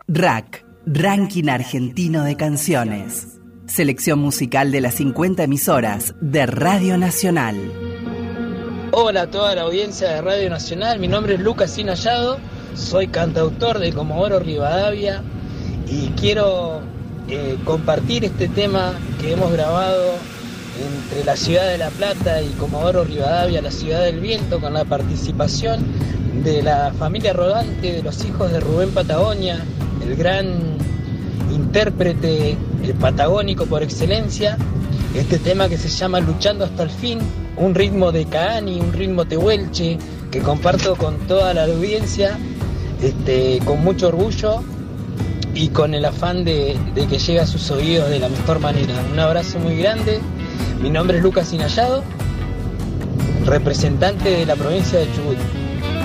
RAC, Ranking Argentino de Canciones. Selección musical de las 50 emisoras de Radio Nacional. Hola a toda la audiencia de Radio Nacional, mi nombre es Lucas Inayado, soy cantautor de Comodoro Rivadavia y quiero compartir este tema que hemos grabado entre la ciudad de La Plata y Comodoro Rivadavia, la ciudad del viento, con la participación de la familia Rodante, de los hijos de Rubén Patagonia, el gran intérprete patagónico por excelencia. Este tema que se llama Luchando hasta el fin, un ritmo de Kaani, un ritmo tehuelche que comparto con toda la audiencia, con mucho orgullo y con el afán de que llegue a sus oídos de la mejor manera. Un abrazo muy grande, mi nombre es Lucas Inayado, representante de la provincia de Chubut.